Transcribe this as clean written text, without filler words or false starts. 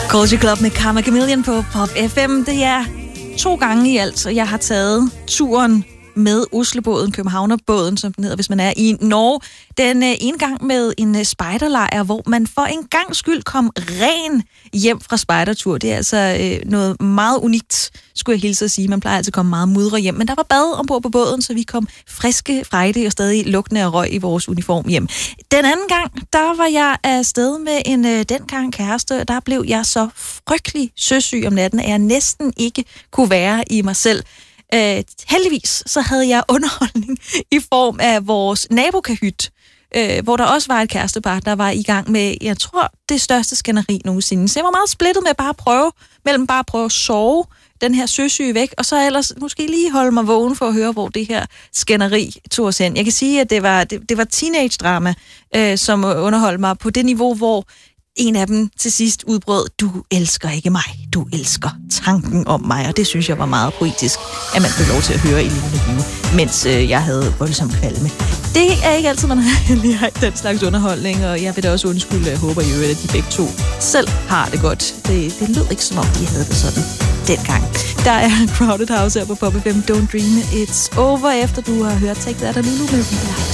Culture Club med Karma Chameleon på Pop FM. Det er 2 gange i alt, og jeg har taget turen med Oslobåden, Københavnerbåden, som den hedder, hvis man er i Norge. Den ene gang med en spejderlejr, hvor man for en gang skyld kom ren hjem fra spejdertur. Det er altså noget meget unikt, skulle jeg hilse at sige. Man plejer altid at komme meget mudre hjem, men der var bad ombord på båden, så vi kom friske, frejdige og stadig lugtende af røg i vores uniform hjem. Den anden gang, der var jeg afsted med en dengang kæreste, og der blev jeg så frygtelig søsyg om natten, at jeg næsten ikke kunne være i mig selv. Heldigvis så havde jeg underholdning i form af vores nabokahyt, hvor der også var et kærestepar, der var i gang med, jeg tror, det største skænderi nogensinde. Så jeg var meget splittet med bare at prøve at sove den her søsyge væk, og så ellers måske lige holde mig vågen for at høre, hvor det her skænderi tog os hen. Jeg kan sige, at det var teenage-drama, som underholdt mig på det niveau, hvor en af dem til sidst udbrød, du elsker ikke mig, du elsker tanken om mig, og det synes jeg var meget poetisk, at man fik lov til at høre i levende liv, mens jeg havde voldsom kvalme. Det er ikke altid, man har lige den slags underholdning, og jeg vil da også undskylde, jeg håber i øvrigt, at de begge to selv har det godt. Det lød ikke som om, de havde det sådan dengang. Der er Crowded House her på Pop FM. Don't Dream It's Over, efter du har hørt Take That og Lulu med